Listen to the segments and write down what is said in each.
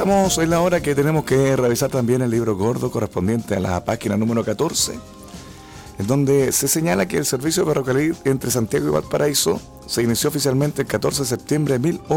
estamos en la hora que tenemos que revisar también el libro gordo correspondiente a la página número 14, en donde se señala que el servicio de ferrocarril entre Santiago y Valparaíso se inició oficialmente el 14 de septiembre de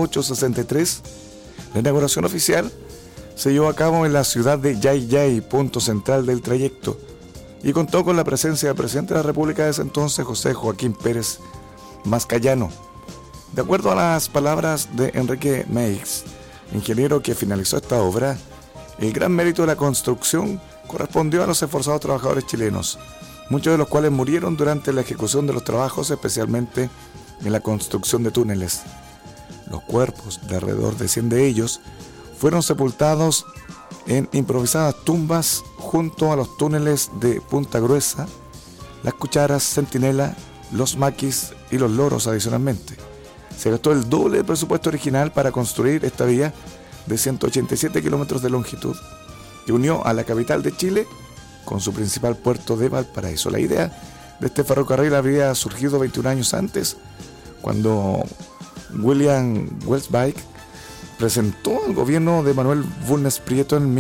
1863. La inauguración oficial se llevó a cabo en la ciudad de Yayay, punto central del trayecto, y contó con la presencia del presidente de la República de ese entonces, José Joaquín Pérez Mascayano. De acuerdo a las palabras de Enrique Meix, ingeniero que finalizó esta obra, el gran mérito de la construcción correspondió a los esforzados trabajadores chilenos, muchos de los cuales murieron durante la ejecución de los trabajos, especialmente en la construcción de túneles. Los cuerpos de alrededor de 100 de ellos fueron sepultados en improvisadas tumbas junto a los túneles de Punta Gruesa, las cucharas, centinela, los maquis y los loros adicionalmente. Se gastó el doble del presupuesto original para construir esta vía de 187 kilómetros de longitud que unió a la capital de Chile con su principal puerto de Valparaíso. La idea de este ferrocarril había surgido 21 años antes, cuando William Welsbach presentó al gobierno de Manuel Bulnes Prieto en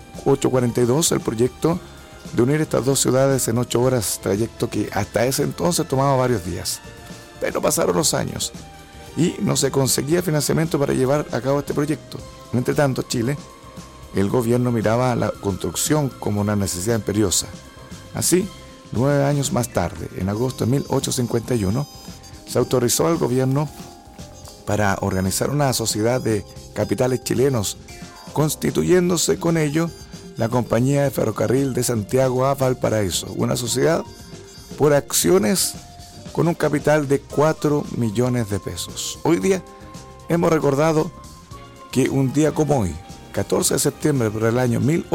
1842 el proyecto de unir estas dos ciudades en 8 horas, trayecto que hasta ese entonces tomaba varios días. Pero pasaron los años y no se conseguía financiamiento para llevar a cabo este proyecto. Entre tanto, Chile, el gobierno miraba la construcción como una necesidad imperiosa. Así, 9 años más tarde, en agosto de 1851, se autorizó al gobierno para organizar una sociedad de capitales chilenos, constituyéndose con ello la Compañía de Ferrocarril de Santiago a Valparaíso, una sociedad por acciones con un capital de 4 millones de pesos. Hoy día hemos recordado que un día como hoy, 14 de septiembre del año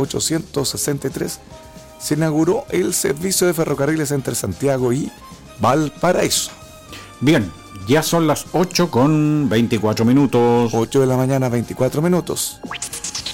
1863, se inauguró el servicio de ferrocarriles entre Santiago y Valparaíso. Bien, ya son las 8 con 24 minutos. 8 de la mañana, 24 minutos.